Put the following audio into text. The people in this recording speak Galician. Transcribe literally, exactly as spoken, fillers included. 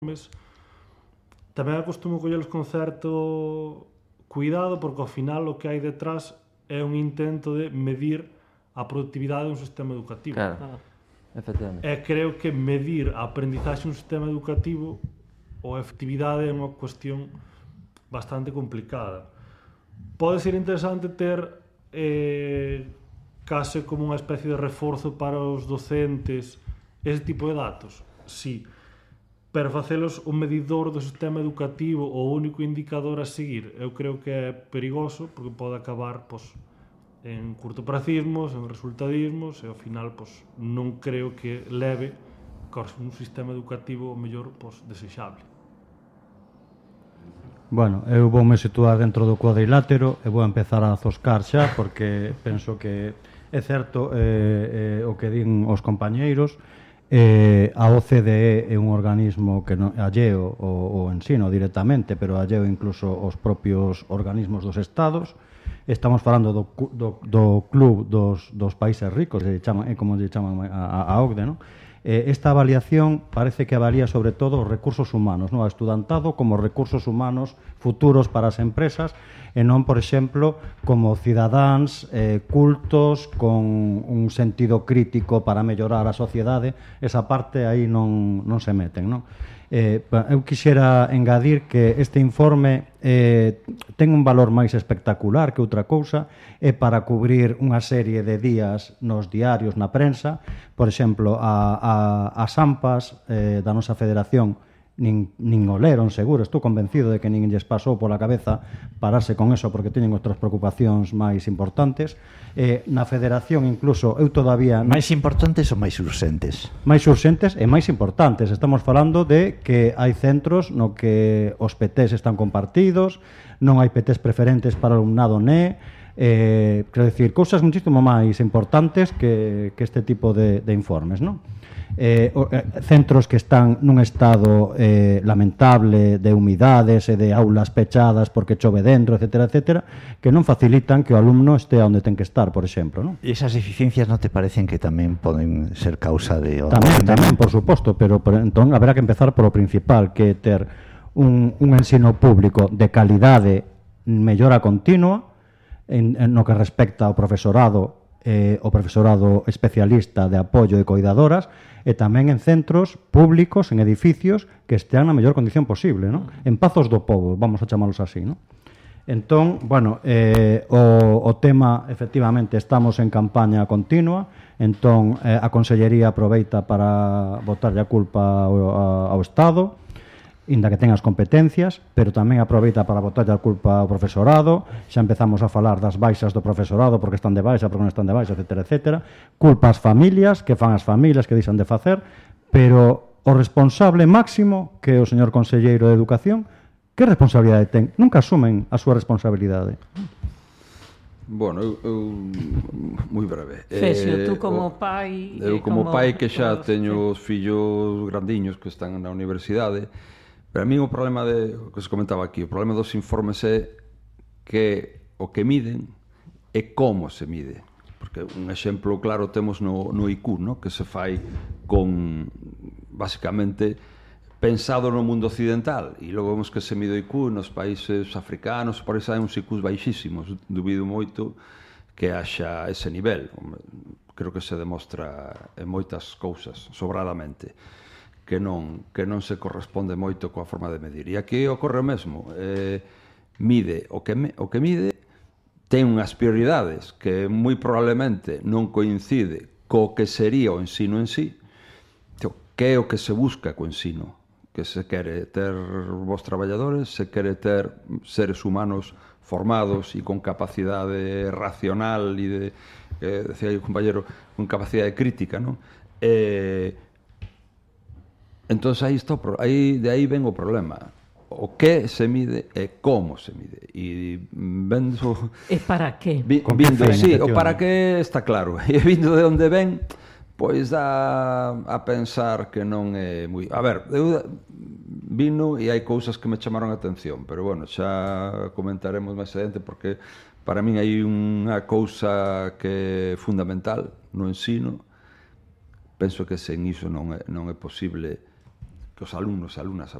tamén acostumo collelos con certo cuidado, porque ao final o que hai detrás é un intento de medir a productividade dun sistema educativo. Claro, efectivamente. E creo que medir a aprendizaxe dun sistema educativo ou a efectividade é unha cuestión bastante complicada. Pode ser interesante ter eh, case como unha especie de reforzo para os docentes ese tipo de datos, sí, pero facelos o medidor do sistema educativo o único indicador a seguir, eu creo que é perigoso, porque pode acabar pois, en curtopracismos, en resultadismos, e ao final pois, non creo que leve a un sistema educativo o mellor pois, desexable. Bueno, eu voume situar dentro do cuadrilátero e vou empezar a zoscar xa, porque penso que é certo eh, eh, o que din os compañeiros. Eh, a O C D E é un organismo que non, alleo o, o ensino directamente, pero alleo incluso os propios organismos dos estados. Estamos falando do, do, do club dos, dos países ricos, que chaman, é como lle chaman a, a O C D E, non? Eh, esta avaliación parece que avalía sobre todo os recursos humanos, non? A estudantado como recursos humanos futuros para as empresas, e non, por exemplo, como cidadáns eh, cultos con un sentido crítico para mellorar a sociedade. Esa parte aí non, non se meten, non? Eh, eu quixera engadir que este informe eh, ten un valor máis espectacular que outra cousa, é para cubrir unha serie de días nos diarios, na prensa. Por exemplo, a, a, as AMPAs eh, da nosa federación nin, nin o leron, seguro, estou convencido de que nin lles pasou pola cabeza pararse con eso, porque teñen outras preocupacións máis importantes. Eh, na federación incluso eu todavía... Máis importantes ou máis urxentes? Máis urxentes e máis importantes. Estamos falando de que hai centros no que os P Ts están compartidos, non hai P Ts preferentes para o alumnado N E, eh, quero dicir, cousas muchísimo máis importantes que, que este tipo de, de informes, non? Eh, centros que están nun estado eh, lamentable de humidades e de aulas pechadas porque chove dentro, etcétera, etcétera, que non facilitan que o alumno estea onde ten que estar, por exemplo, non? E esas deficiencias non te parecen que tamén poden ser causa de... Tamén, tamén, por suposto, pero por, entón haberá que empezar por o principal, que é ter un, un ensino público de calidade, mellora continua en, en no que respecta ao profesorado, eh, o profesorado especialista de apoio e coidadoras, e tamén en centros públicos, en edificios que estean na mellor condición posible, non? En pazos do pobo, vamos a chamalos así, non? Entón, bueno, eh, o, o tema, efectivamente, estamos en campaña continua, entón eh, a Consellería aproveita para botarlle a culpa ao, ao Estado, inda que ten as competencias, pero tamén aproveita para botarlle a culpa ao profesorado. Xa empezamos a falar das baixas do profesorado, porque están de baixa, porque non están de baixa, etcétera, etcétera. Culpa ás familias, que fan as familias, que deixan de facer, pero o responsable máximo, que é o señor Conselleiro de Educación, que responsabilidade ten? Nunca asumen a súa responsabilidade. Bueno, eu, eu moi breve. Fesio, eh, tú como pai... Eu como, como pai que xa teño os fillos grandiños que están na universidade, pero a mí o problema de, o que se comentaba aquí, o problema dos informes é que o que miden é como se mide. Porque un exemplo claro temos no, no I Q, no? Que se fai con, basicamente, pensado no mundo occidental, e logo vemos que se mide o I Q nos países africanos, por eso hai uns I Qs baixísimos. Dubido moito que haxa ese nivel. Creo que se demostra en moitas cousas, sobradamente, que non, que non se corresponde moito coa forma de medir. E aquí ocorre o mesmo. Eh, mide o que, me, o que mide, ten unhas prioridades que moi probablemente non coincide co que sería o ensino en sí, que é o que se busca co ensino, que se quere ter vos traballadores, se quere ter seres humanos formados e con capacidade racional e de, eh, decía o compañero, con capacidade crítica, non? Eh, entón, aí está, aí, de aí ven o problema. O que se mide e como se mide. E vendo... E para que? Vi, vindo, sí, o para que está claro. E vindo de onde ven, pois dá a pensar que non é moi... A ver, eu vino e hai cousas que me chamaron a atención, pero bueno, xa comentaremos máis adiante, porque para min hai unha cousa que é fundamental no ensino. Penso que sen iso non é, non é posible que os alumnos e alumnas